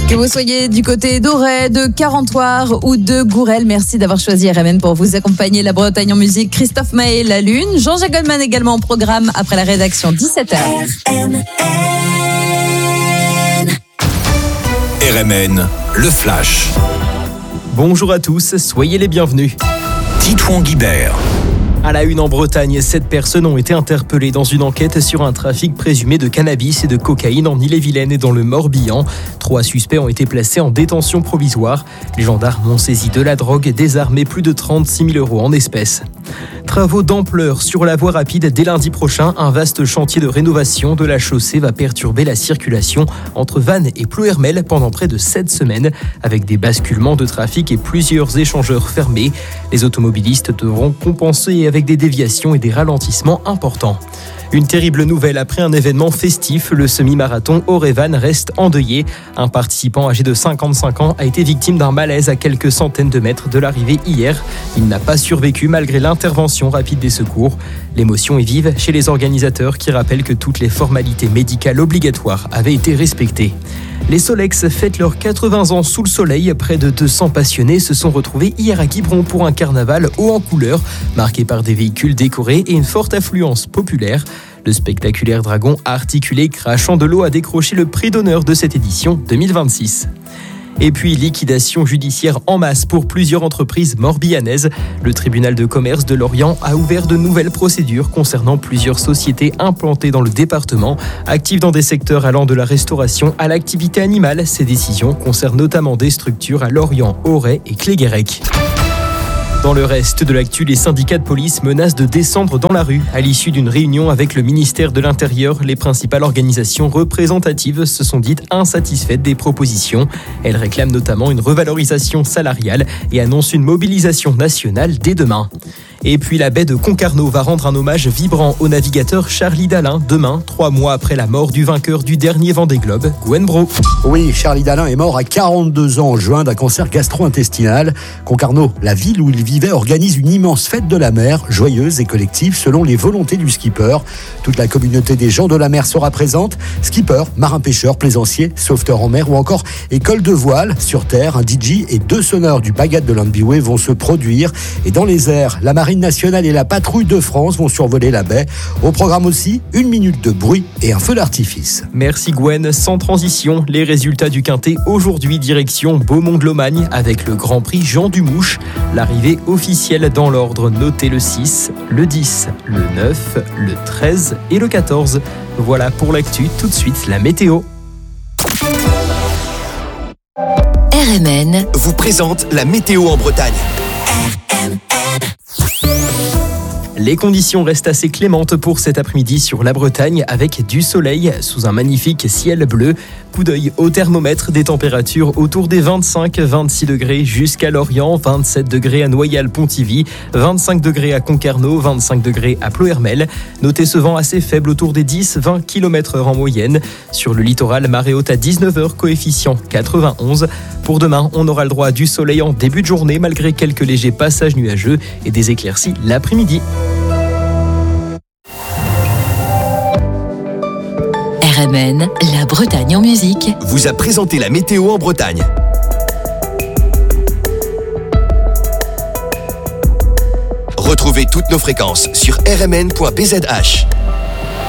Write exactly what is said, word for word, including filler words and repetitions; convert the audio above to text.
Que vous soyez du côté d'Auray, de Carentoire ou de Gourel, merci d'avoir choisi R M N pour vous accompagner. La Bretagne en musique, Christophe Maé, La Lune. Jean-Jacques Goldman également au programme après la rédaction, dix-sept heures. R M N. R M N, le Flash. Bonjour à tous, soyez les bienvenus. Titouan Guibert. À la une en Bretagne, sept personnes ont été interpellées dans une enquête sur un trafic présumé de cannabis et de cocaïne en Ille-et-Vilaine et dans le Morbihan. Trois suspects ont été placés en détention provisoire. Les gendarmes ont saisi de la drogue, des armes et plus de trente-six mille euros en espèces. Travaux d'ampleur sur la voie rapide dès lundi prochain. Un vaste chantier de rénovation de la chaussée va perturber la circulation entre Vannes et Ploërmel pendant près de sept semaines, avec des basculements de trafic et plusieurs échangeurs fermés. Les automobilistes devront compenser avec des déviations et des ralentissements importants. Une terrible nouvelle après un événement festif, le semi-marathon Auray-Vannes reste endeuillé. Un participant âgé de cinquante-cinq ans a été victime d'un malaise à quelques centaines de mètres de l'arrivée hier. Il n'a pas survécu malgré l'intervention rapide des secours. L'émotion est vive chez les organisateurs qui rappellent que toutes les formalités médicales obligatoires avaient été respectées. Les Solex fêtent leurs quatre-vingts ans sous le soleil. Près de deux cents passionnés se sont retrouvés hier à Quiberon pour un carnaval haut en couleurs, marqué par des véhicules décorés et une forte affluence populaire. Le spectaculaire dragon articulé crachant de l'eau a décroché le prix d'honneur de cette édition deux mille vingt-six. Et puis, liquidation judiciaire en masse pour plusieurs entreprises morbihanaises. Le tribunal de commerce de Lorient a ouvert de nouvelles procédures concernant plusieurs sociétés implantées dans le département, actives dans des secteurs allant de la restauration à l'activité animale. Ces décisions concernent notamment des structures à Lorient, Auray et Cléguérec. Dans le reste de l'actu, les syndicats de police menacent de descendre dans la rue. À l'issue d'une réunion avec le ministère de l'Intérieur, les principales organisations représentatives se sont dites insatisfaites des propositions. Elles réclament notamment une revalorisation salariale et annoncent une mobilisation nationale dès demain. Et puis la baie de Concarneau va rendre un hommage vibrant au navigateur Charlie Dalin demain, trois mois après la mort du vainqueur du dernier Vendée Globe, Gwen Bro. Oui, Charlie Dalin est mort à quarante-deux ans en juin d'un cancer gastro-intestinal. Concarneau, la ville où il vivait, organise une immense fête de la mer, joyeuse et collective selon les volontés du skipper. Toute la communauté des gens de la mer sera présente. Skipper, marins-pêcheurs, plaisanciers, sauveteurs en mer ou encore école de voile. Sur terre, un D J et deux sonneurs du Bagat de l'Anbiway vont se produire. Et dans les airs, la marine nationale et la patrouille de France vont survoler la baie. Au programme aussi, une minute de bruit et un feu d'artifice. Merci Gwen. Sans transition, les résultats du Quintet aujourd'hui direction Beaumont-de-Lomagne avec le Grand Prix Jean Dumouche. L'arrivée officielle dans l'ordre, notez le six, le dix, le neuf, le treize et le quatorze. Voilà pour l'actu, tout de suite la météo. R M N vous présente la météo en Bretagne. R M N. Les conditions restent assez clémentes pour cet après-midi sur la Bretagne avec du soleil sous un magnifique ciel bleu. Coup d'œil au thermomètre, des températures autour des vingt-cinq à vingt-six degrés jusqu'à Lorient, vingt-sept degrés à Noyal-Pontivy, vingt-cinq degrés à Concarneau, vingt-cinq degrés à Ploërmel. Notez ce vent assez faible autour des dix à vingt kilomètres heure en moyenne. Sur le littoral, marée haute à dix-neuf heures, coefficient quatre-vingt-onze. Pour demain, on aura le droit à du soleil en début de journée malgré quelques légers passages nuageux et des éclaircies l'après-midi. R M N, la Bretagne en musique, vous a présenté la météo en Bretagne. Retrouvez toutes nos fréquences sur r m n point b z h.